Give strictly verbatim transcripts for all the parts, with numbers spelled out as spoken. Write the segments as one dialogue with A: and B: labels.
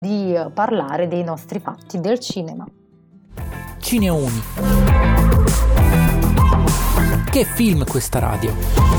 A: di parlare dei nostri fatti del cinema.
B: Cineuni. Che film questa radio?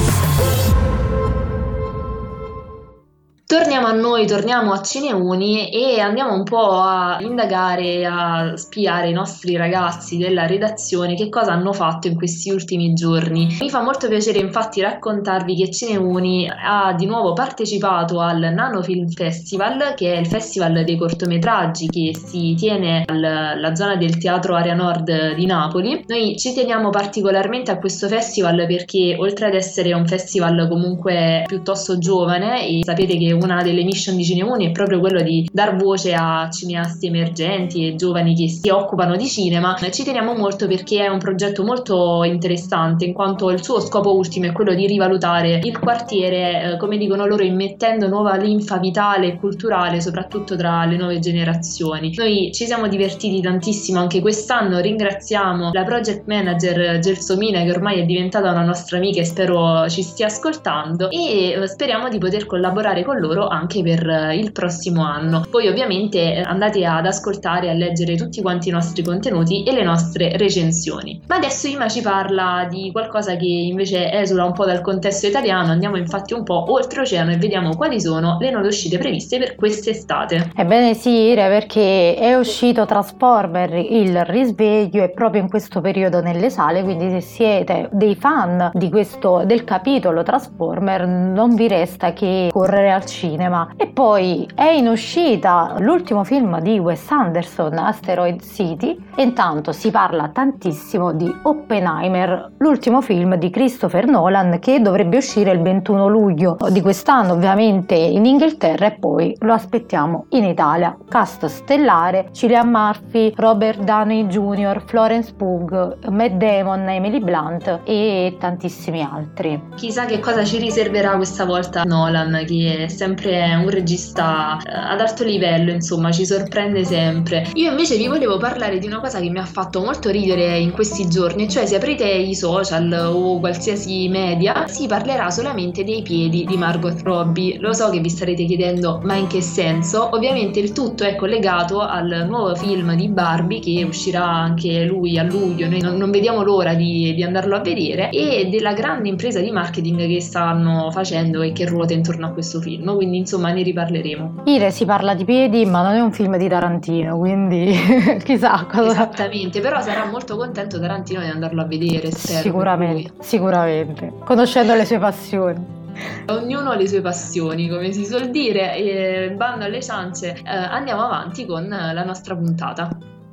C: Torniamo a noi, torniamo a Cineuni e andiamo un po' a indagare, a spiare i nostri ragazzi della redazione che cosa hanno fatto in questi ultimi giorni. Mi fa molto piacere infatti raccontarvi che Cineuni ha di nuovo partecipato al Nano Film Festival, che è il festival dei cortometraggi che si tiene alla zona del Teatro Area Nord di Napoli. Noi ci teniamo particolarmente a questo festival perché, oltre ad essere un festival comunque piuttosto giovane, e sapete che una delle mission di Cineuni è proprio quello di dar voce a cineasti emergenti e giovani che si occupano di cinema, ci teniamo molto perché è un progetto molto interessante, in quanto il suo scopo ultimo è quello di rivalutare il quartiere, eh, come dicono loro, immettendo nuova linfa vitale e culturale soprattutto tra le nuove generazioni. Noi ci siamo divertiti tantissimo anche quest'anno, ringraziamo la project manager Gelsomina, che ormai è diventata una nostra amica e spero ci stia ascoltando, e speriamo di poter collaborare con loro anche per il prossimo anno. Poi ovviamente andate ad ascoltare e a leggere tutti quanti i nostri contenuti e le nostre recensioni. Ma adesso Ima ci parla di qualcosa che invece esula un po' dal contesto italiano. Andiamo infatti un po' oltreoceano e vediamo quali sono le nuove uscite previste per quest'estate.
A: Ebbene sì, Ire, perché è uscito Transformer il risveglio, e proprio in questo periodo nelle sale, quindi se siete dei fan di questo del capitolo Transformer non vi resta che correre al cinema. E poi è in uscita l'ultimo film di Wes Anderson, Asteroid City, e intanto si parla tantissimo di Oppenheimer, l'ultimo film di Christopher Nolan, che dovrebbe uscire il ventuno luglio di quest'anno, ovviamente in Inghilterra, e poi lo aspettiamo in Italia. Cast stellare: Cillian Murphy, Robert Downey junior, Florence Pugh, Matt Damon, Emily Blunt e tantissimi altri.
C: Chissà che cosa ci riserverà questa volta Nolan, che è sempre un regista ad alto livello, insomma ci sorprende sempre. Io invece vi volevo parlare di una cosa che mi ha fatto molto ridere in questi giorni, cioè se aprite i social o qualsiasi media si parlerà solamente dei piedi di Margot Robbie. Lo so che vi starete chiedendo ma in che senso? Ovviamente il tutto è collegato al nuovo film di Barbie, che uscirà anche lui a luglio. Noi non, non vediamo l'ora di, di andarlo a vedere, e della grande impresa di marketing che stanno facendo e che ruota intorno a questo film, quindi insomma ne riparleremo.
A: Ire, si parla di piedi ma non è un film di Tarantino, quindi chissà cosa.
C: Esattamente, però sarà molto contento Tarantino di andarlo a vedere, spero.
A: Sicuramente, sicuramente, conoscendo le sue passioni.
C: Ognuno ha le sue passioni, come si suol dire, e bando alle ciance, eh, andiamo avanti con la nostra puntata.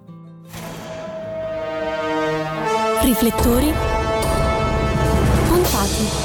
D: Riflettori puntati.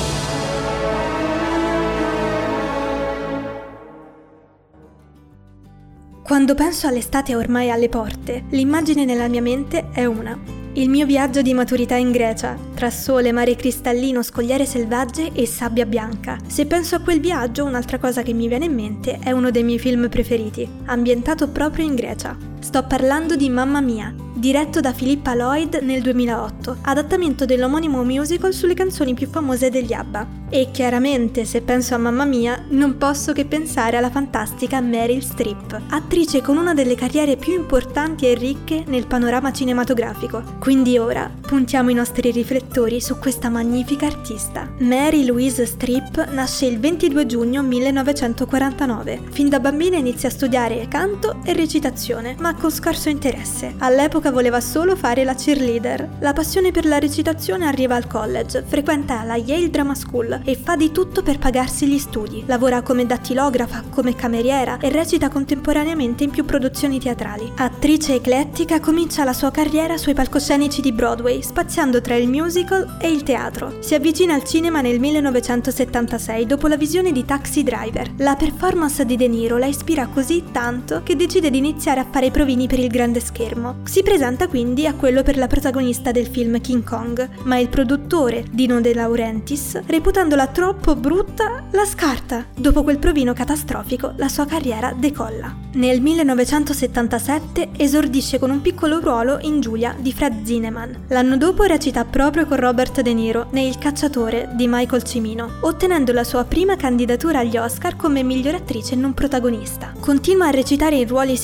D: Quando penso all'estate ormai alle porte, l'immagine nella mia mente è una: il mio viaggio di maturità in Grecia, tra sole, mare cristallino, scogliere selvagge e sabbia bianca. Se penso a quel viaggio, un'altra cosa che mi viene in mente è uno dei miei film preferiti, ambientato proprio in Grecia. Sto parlando di Mamma Mia, diretto da Philippa Lloyd nel duemilaotto, adattamento dell'omonimo musical sulle canzoni più famose degli ABBA. E chiaramente, se penso a Mamma Mia, non posso che pensare alla fantastica Meryl Streep, attrice con una delle carriere più importanti e ricche nel panorama cinematografico. Quindi ora puntiamo i nostri riflettori su questa magnifica artista. Mary Louise Streep nasce il ventidue giugno millenovecentoquarantanove. Fin da bambina inizia a studiare canto e recitazione, ma con scarso interesse. All'epoca voleva solo fare la cheerleader. La passione per la recitazione arriva al college, frequenta la Yale Drama School e fa di tutto per pagarsi gli studi. Lavora come dattilografa, come cameriera e recita contemporaneamente in più produzioni teatrali. Attrice eclettica, comincia la sua carriera sui palcoscenici di Broadway, spaziando tra il musical e il teatro. Si avvicina al cinema nel millenovecentosettantasei dopo la visione di Taxi Driver. La performance di De Niro la ispira così tanto che decide di iniziare a fare i provini per il grande schermo. Si presenta quindi a quello per la protagonista del film King Kong, ma il produttore, Dino De Laurentiis, reputandola troppo brutta, la scarta. Dopo quel provino catastrofico, la sua carriera decolla. Nel millenovecentosettantasette esordisce con un piccolo ruolo in Giulia di Fred Zinnemann. L'anno dopo recita proprio sempre con Robert De Niro ne Il cacciatore di Michael Cimino, ottenendo la sua prima candidatura agli Oscar come miglior attrice non protagonista. Continua a recitare in ruoli